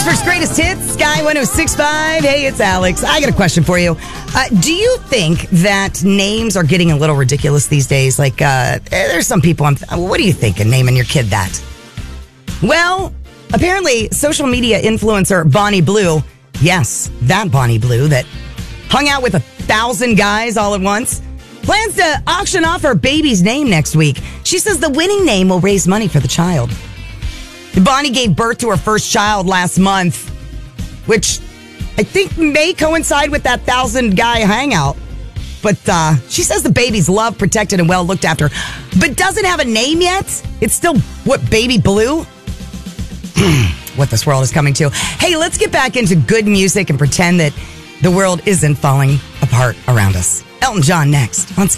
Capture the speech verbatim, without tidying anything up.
Pittsburgh's greatest hits, Sky one oh six point five. Hey, it's Alex. I got a question for you. Uh, do you think that names are getting a little ridiculous these days? Like, uh, there's some people, I'm, what do you think of naming your kid that? Well, apparently, social media influencer Bonnie Blue, yes, that Bonnie Blue that hung out with a thousand guys all at once, plans to auction off her baby's name next week. She says the winning name will raise money for the child. Bonnie gave birth to her first child last month, which I think may coincide with that thousand guy hangout. But uh, she says the baby's loved, protected, and well looked after, but doesn't have a name yet. It's still, what, Baby Blue? What this world is coming to. Hey, let's get back into good music and pretend that the world isn't falling apart around us. Elton John next on